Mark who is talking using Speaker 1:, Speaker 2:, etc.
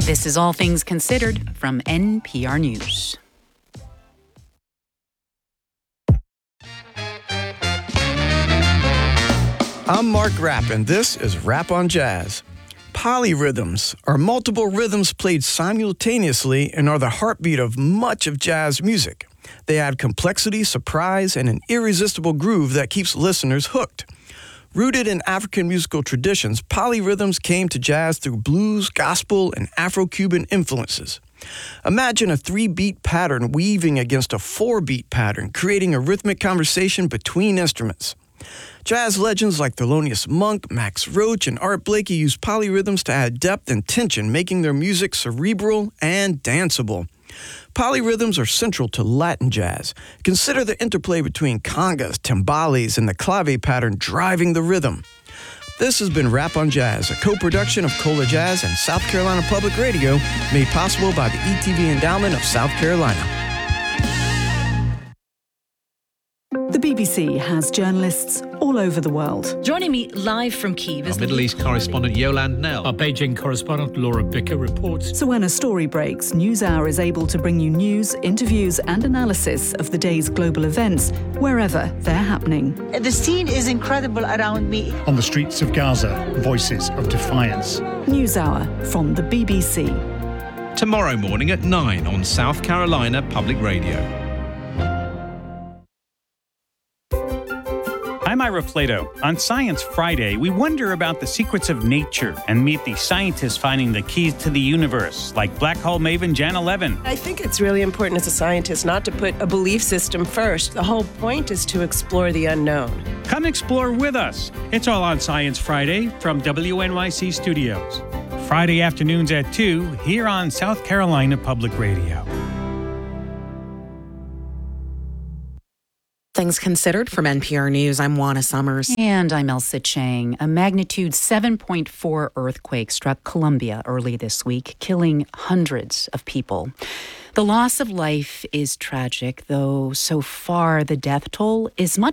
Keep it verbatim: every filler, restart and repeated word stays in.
Speaker 1: This is All Things Considered from N P R News.
Speaker 2: I'm Mark Rapp, and this is Rap on Jazz. Polyrhythms are multiple rhythms played simultaneously and are the heartbeat of much of jazz music. They add complexity, surprise, and an irresistible groove that keeps listeners hooked. Rooted in African musical traditions, polyrhythms came to jazz through blues, gospel, and Afro-Cuban influences. Imagine a three-beat pattern weaving against a four-beat pattern, creating a rhythmic conversation between instruments. Jazz legends like Thelonious Monk, Max Roach, and Art Blakey use polyrhythms to add depth and tension, making their music cerebral and danceable. Polyrhythms are central to Latin jazz. Consider the interplay between congas, timbales, and the clave pattern driving the rhythm. This has been Rap on Jazz, a co-production of Cola Jazz and South Carolina Public Radio, made possible by the E T V Endowment of South Carolina.
Speaker 3: The B B C has journalists all over the world.
Speaker 4: Joining me live from Kyiv is
Speaker 5: our Middle East correspondent Yolande Knell.
Speaker 6: Our Beijing correspondent Laura Bicker reports.
Speaker 3: So when a story breaks, NewsHour is able to bring you news, interviews and analysis of the day's global events wherever they're happening.
Speaker 7: The scene is incredible around me.
Speaker 8: On the streets of Gaza, voices of defiance.
Speaker 3: NewsHour from the B B C.
Speaker 5: Tomorrow morning at nine on South Carolina Public Radio.
Speaker 9: I'm Ira Flato. On Science Friday, we wonder about the secrets of nature and meet the scientists finding the keys to the universe, like black hole maven Janna Levin.
Speaker 10: I think it's really important as a scientist not to put a belief system first. The whole point is to explore the unknown.
Speaker 9: Come explore with us. It's all on Science Friday from W N Y C Studios. Friday afternoons at two, here on South Carolina Public Radio.
Speaker 11: Things Considered from N P R News. I'm Juana Summers.
Speaker 1: And I'm Elsa Chang. A magnitude seven point four earthquake struck Colombia early this week, killing hundreds of people. The loss of life is tragic, though so far the death toll is much